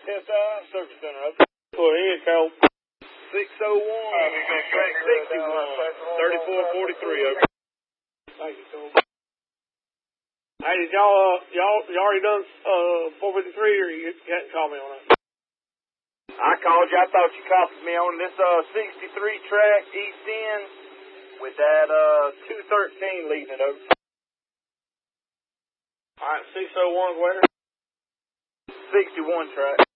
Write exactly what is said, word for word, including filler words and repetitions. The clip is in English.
S I, Service Center, over. Pull ahead, Cal. six oh one, track sixty-one, thirty-four forty-three, over. Thank you, Cole. Hey, did y'all, uh, y'all, you already done, uh, four fifty-three, or you hadn't called me on it? I called you. I thought you copied me on this, uh, sixty-three track, east end, with that, uh, two thirteen leading it over. Alright, six oh one, where? sixty-one track.